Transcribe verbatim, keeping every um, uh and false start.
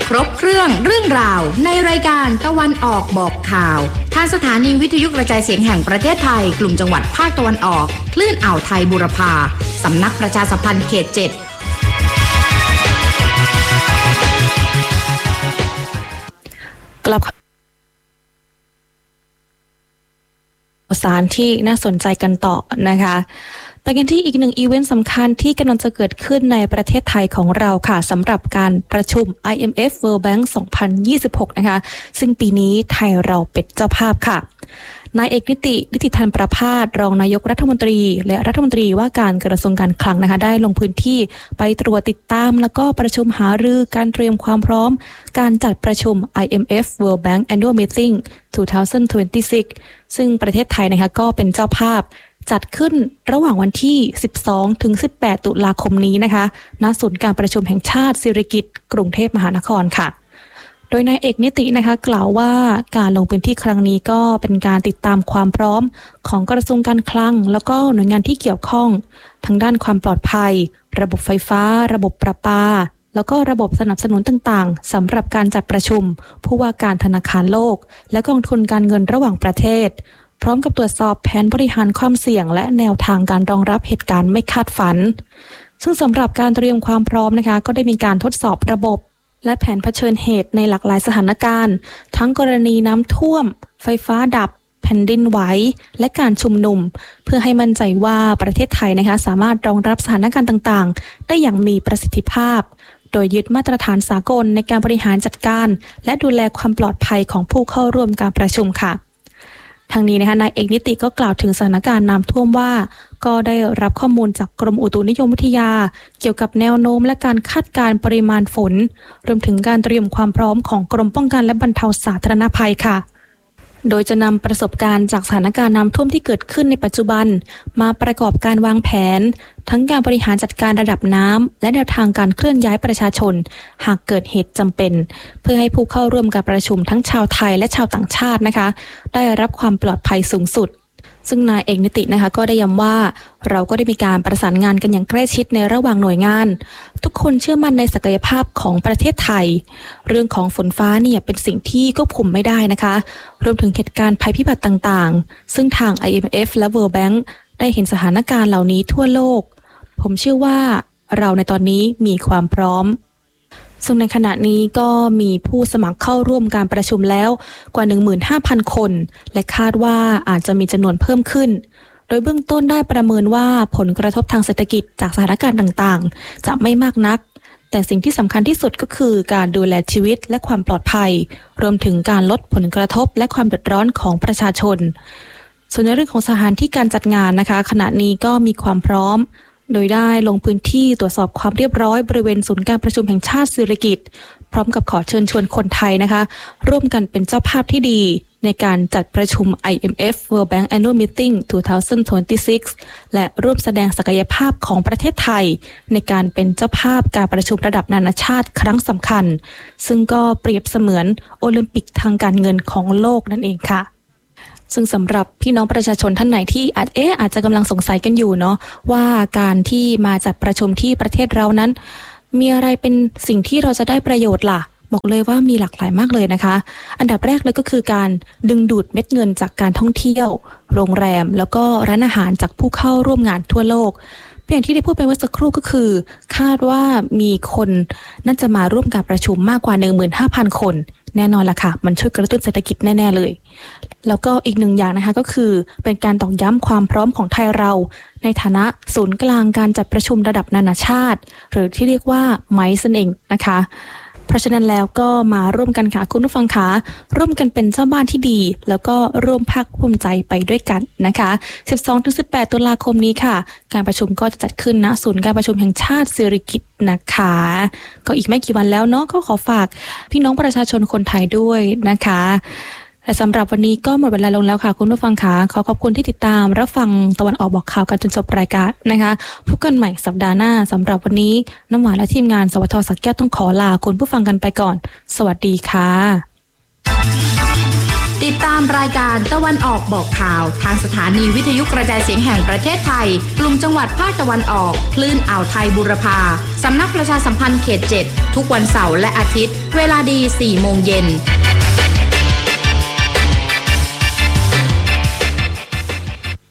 ครบเครื่องเรื่องราวในรายการตะวันออกบอกข่าวทางสถานีวิทยุกระจายเสียงแห่งประเทศไทยกลุ่มจังหวัดภาคตะวันออกคลื่นอ่าวไทยบูรพาสำนักประชาสัมพันธ์เขตเจ็ดกลับสารที่น่าสนใจกันต่อนะคะไปกันที่อีกหนึ่งอีเวนต์สำคัญที่กำลังจะเกิดขึ้นในประเทศไทยของเราค่ะสำหรับการประชุม ไอ เอ็ม เอฟ World Bank สองพันยี่สิบหกนะคะซึ่งปีนี้ไทยเราเป็นเจ้าภาพค่ะนายเอกนิตินิติธรประภาสรองนายกรัฐมนตรีและรัฐมนตรีว่าการกระทรวงการคลังนะคะได้ลงพื้นที่ไปตรวจติดตามแล้วก็ประชุมหารือการเตรียมความพร้อมการจัดประชุม ไอ เอ็ม เอฟ World Bank Annual Meeting สองพันยี่สิบหก ซึ่งประเทศไทยนะคะก็เป็นเจ้าภาพจัดขึ้นระหว่างวันที่สิบสองถึงสิบแปดตุลาคมนี้นะคะณศูนย์การประชุมแห่งชาติสิริกิติ์กรุงเทพมหานครค่ะโดยนายเอกนิตินะคะกล่าวว่าการลงพื้นที่ครั้งนี้ก็เป็นการติดตามความพร้อมของกระทรวงการคลังแล้วก็หน่วยงานที่เกี่ยวข้องทั้งด้านความปลอดภัยระบบไฟฟ้าระบบประปาแล้วก็ระบบสนับสนุนต่างๆสำหรับการจัดประชุมผู้ว่าการธนาคารโลกและกองทุนการเงินระหว่างประเทศพร้อมกับตรวจสอบแผนบริหารความเสี่ยงและแนวทางการรองรับเหตุการณ์ไม่คาดฝันซึ่งสำหรับการเตรียมความพร้อมนะคะก็ได้มีการทดสอบระบบและแผนเผชิญเหตุในหลากหลายสถานการณ์ทั้งกรณีน้ำท่วมไฟฟ้าดับแผ่นดินไหวและการชุมนุมเพื่อให้มั่นใจว่าประเทศไทยนะคะสามารถรองรับสถานการณ์ต่างๆได้อย่างมีประสิทธิภาพโดยยึดมาตรฐานสากลในการบริหารจัดการและดูแลความปลอดภัยของผู้เข้าร่วมการประชุมค่ะทางนี้นะคะนายเอกนิติก็กล่าวถึงสถานการณ์น้ำท่วมว่าก็ได้รับข้อมูลจากกรมอุตุนิยมวิทยาเกี่ยวกับแนวโน้มและการคาดการณ์ปริมาณฝนรวมถึงการเตรียมความพร้อมของกรมป้องกันและบรรเทาสาธารณภัยค่ะโดยจะนำประสบการณ์จากสถานการณ์น้ำท่วมที่เกิดขึ้นในปัจจุบันมาประกอบการวางแผนทั้งการบริหารจัดการระดับน้ำและแนวทางการเคลื่อนย้ายประชาชนหากเกิดเหตุจำเป็นเพื่อให้ผู้เข้าร่วมการประชุมทั้งชาวไทยและชาวต่างชาตินะคะได้รับความปลอดภัยสูงสุดซึ่งนายเอกนิตินะคะก็ได้ย้ำว่าเราก็ได้มีการประสานงานกันอย่างใกล้ชิดในระหว่างหน่วยงานทุกคนเชื่อมั่นในศักยภาพของประเทศไทยเรื่องของฝนฟ้าเนี่ยเป็นสิ่งที่ควบคุมไม่ได้นะคะรวมถึงเหตุการณ์ภัยพิบัติต่างๆซึ่งทาง ไอ เอ็ม เอฟ และ World Bank ได้เห็นสถานการณ์เหล่านี้ทั่วโลกผมเชื่อว่าเราในตอนนี้มีความพร้อมซึ่งในขณะนี้ก็มีผู้สมัครเข้าร่วมการประชุมแล้วกว่า หนึ่งหมื่นห้าพัน คนและคาดว่าอาจจะมีจำนวนเพิ่มขึ้นโดยเบื้องต้นได้ประเมินว่าผลกระทบทางเศรษฐกิจจากสถานการณ์ต่างๆจะไม่มากนักแต่สิ่งที่สำคัญที่สุดก็คือการดูแลชีวิตและความปลอดภัยรวมถึงการลดผลกระทบและความเดือดร้อนของประชาชนส่วนในเรื่องของสถานที่การจัดงานนะคะขณะนี้ก็มีความพร้อมโดยได้ลงพื้นที่ตรวจสอบความเรียบร้อยบริเวณศูนย์การประชุมแห่งชาติสิริกิติ์พร้อมกับขอเชิญชวนคนไทยนะคะร่วมกันเป็นเจ้าภาพที่ดีในการจัดประชุม ไอ เอ็ม เอฟ World Bank Annual Meeting สองพันยี่สิบหก และร่วมแสดงศักยภาพของประเทศไทยในการเป็นเจ้าภาพการประชุมระดับนานาชาติครั้งสำคัญซึ่งก็เปรียบเสมือนโอลิมปิกทางการเงินของโลกนั่นเองค่ะซึ่งสำหรับพี่น้องประชาชนท่านไหนที่อาจเอ๊ะอาจจะกำลังสงสัยกันอยู่เนาะว่าการที่มาจัดประชุมที่ประเทศเรานั้นมีอะไรเป็นสิ่งที่เราจะได้ประโยชน์ล่ะบอกเลยว่ามีหลากหลายมากเลยนะคะอันดับแรกเลยก็คือการดึงดูดเม็ดเงินจากการท่องเที่ยวโรงแรมแล้วก็ร้านอาหารจากผู้เข้าร่วมงานทั่วโลกอย่างที่ได้พูดไปเมื่อสักครู่ก็คือคาดว่ามีคนน่าจะมาร่วมการประชุมมากกว่า หนึ่งหมื่นห้าพัน คนแน่นอนล่ะค่ะมันช่วยกระตุ้นเศรษฐกิจแน่ๆเลยแล้วก็อีกหนึ่งอย่างนะคะก็คือเป็นการตอกย้ำความพร้อมของไทยเราในฐานะศูนย์กลางการจัดประชุมระดับนานาชาติหรือที่เรียกว่าไมซ์นั่นเองนะคะเพราะฉะนั้นแล้วก็มาร่วมกันค่ะคุณผู้ฟังคะร่วมกันเป็นเจ้าบ้านที่ดีแล้วก็ร่วมภาคภูมิใจไปด้วยกันนะคะ สิบสองถึงสิบแปด ตุลาคมนี้ค่ะการประชุมก็จะจัดขึ้นณศูนย์การประชุมแห่งชาติสิริกิติ์นะคะก็อีกไม่กี่วันแล้วเนาะก็ขอฝากพี่น้องประชาชนคนไทยด้วยนะคะและสำหรับวันนี้ก็หมดเวลาลงแล้วค่ะคุณผู้ฟังค่ะขอขอบคุณที่ติดตามรับฟังตะวันออกบอกข่าวกันจนจบรายการนะคะพบกันใหม่สัปดาห์หน้าสำหรับวันนี้น้ำหวานและทีมงานสวทสักแก้วต้องขอลาคุณผู้ฟังกันไปก่อนสวัสดีค่ะติดตามามรายการตะวันออกบอกข่าวทางสถานีวิทยุกระจายเสียงแห่งประเทศไทยกลุ่มจังหวัดภาคตะวันออกคลื่นอ่าวไทยบูรพาสำนักประชาสัมพันธ์เขตเจ็ดทุกวันเสาร์และอาทิตย์เวลาดี สี่โมงเย็น